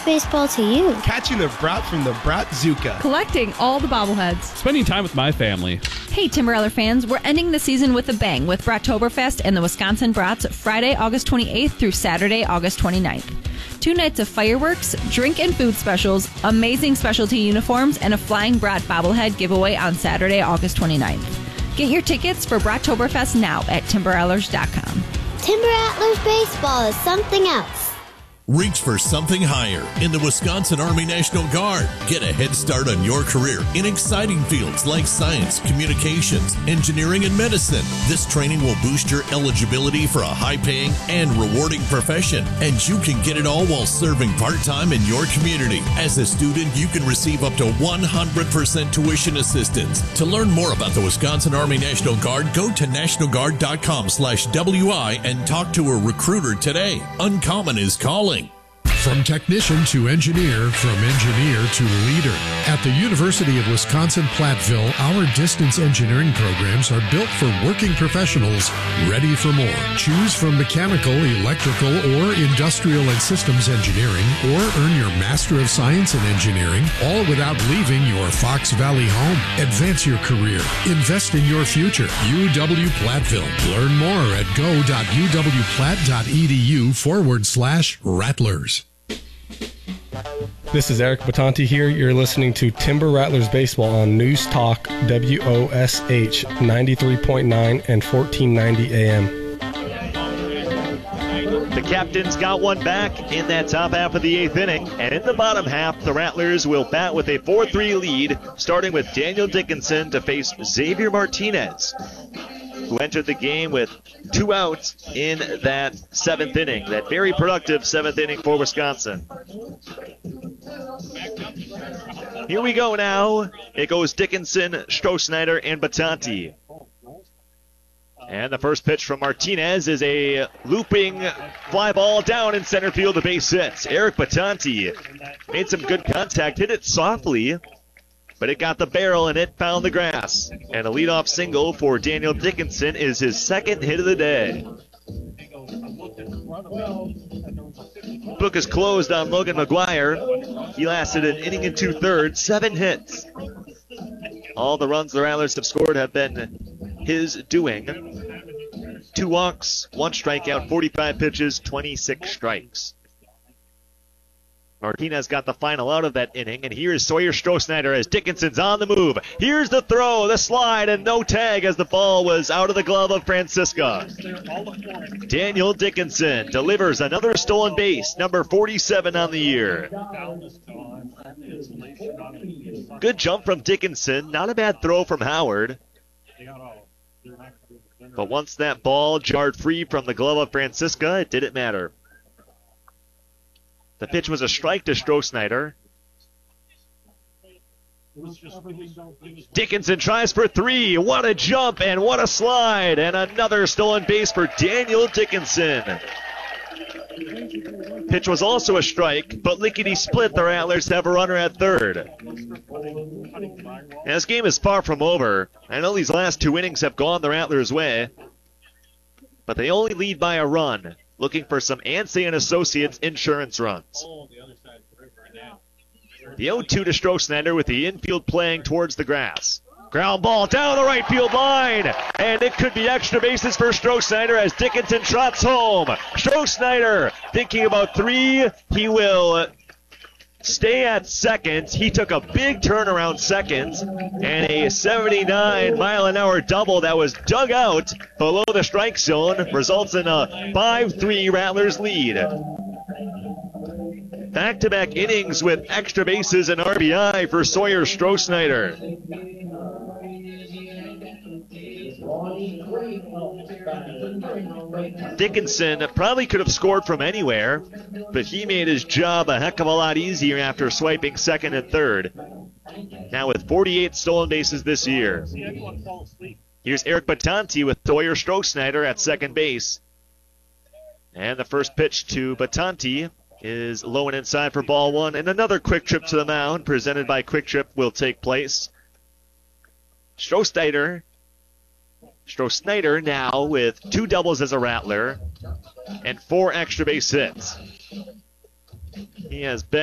baseball to you? Catching the brat from the Brat-Zuka. Collecting all the bobbleheads. Spending time with my family. Hey, Timber Rattler fans, we're ending the season with a bang with Brattoberfest and the Wisconsin Brats Friday, August 28th through Saturday, August 29th. 2 nights of fireworks, drink and food specials, amazing specialty uniforms, and a flying Brat bobblehead giveaway on Saturday, August 29th. Get your tickets for Brattoberfest now at timberrattlers.com. Timber Rattlers baseball is something else. Reach for something higher in the Wisconsin Army National Guard. Get a head start on your career in exciting fields like science, communications, engineering, and medicine. This training will boost your eligibility for a high-paying and rewarding profession, and you can get it all while serving part-time in your community. As a student, you can receive up to 100% tuition assistance. To learn more about the Wisconsin Army National Guard, go to nationalguard.com/WI and talk to a recruiter today. Uncommon is calling. From technician to engineer, from engineer to leader. At the University of Wisconsin-Platteville, our distance engineering programs are built for working professionals ready for more. Choose from mechanical, electrical, or industrial and systems engineering, or earn your Master of Science in Engineering, all without leaving your Fox Valley home. Advance your career. Invest in your future. UW-Platteville. Learn more at go.uwplatt.edu/Rattlers. This is Eric Batanti here. You're listening to Timber Rattlers Baseball on News Talk WOSH 93.9 and 1490 AM. The Captains got one back in that top half of the 8th inning, and in the bottom half, the Rattlers will bat with a 4-3 lead, starting with Daniel Dickinson to face Xavier Martinez, who entered the game with 2 outs in that 7th inning, that very productive 7th inning for Wisconsin. Here we go now. It goes Dickinson, Stroh-Snyder, and Batanti. And the first pitch from Martinez is a looping fly ball down in center field, the base hit. Eric Batanti made some good contact, hit it softly, but it got the barrel and it found the grass. And a leadoff single for Daniel Dickinson is his 2nd hit of the day. Book is closed on Logan McGuire. He lasted an inning and 2/3, 7 hits. All the runs the Rattlers have scored have been his doing. 2 walks, 1 strikeout, 45 pitches, 26 strikes. Martinez got the final out of that inning, and here is Sawyer Stroh-Snyder as Dickinson's on the move. Here's the throw, the slide, and no tag as the ball was out of the glove of Francisca. Daniel Dickinson delivers another stolen base, number 47 on the year. Good jump from Dickinson, not a bad throw from Howard. But once that ball jarred free from the glove of Francisca, it didn't matter. The pitch was a strike to Stroh-Snyder. Dickinson tries for 3. What a jump and what a slide. And another stolen base for Daniel Dickinson. Pitch was also a strike, but lickety-split, the Rattlers have a runner at third. Now, this game is far from over. I know these last 2 innings have gone the Rattlers' way, but they only lead by a run, looking for some Ansay and Associates insurance runs. The 0-2 to Stroh-Snyder with the infield playing towards the grass. Ground ball down the right field line, and it could be extra bases for Stroh-Snyder as Dickinson trots home. Stroh-Snyder thinking about 3. He will stay at second. He took a big turn around second, and a 79-mile-an-hour double that was dug out below the strike zone results in a 5-3 Rattlers lead. Back-to-back innings with extra bases and RBI for Sawyer Stroh-Snyder. Dickinson probably could have scored from anywhere, but he made his job a heck of a lot easier after swiping second and third. Now with 48 stolen bases this year. Here's Eric Batanti with Sawyer Stroh-Snyder at second base. And the first pitch to Batanti is low and inside for ball 1, and another quick trip to the mound presented by Quick Trip will take place. Stroh-Snyder now with 2 doubles as a Rattler and 4 extra base hits. He has been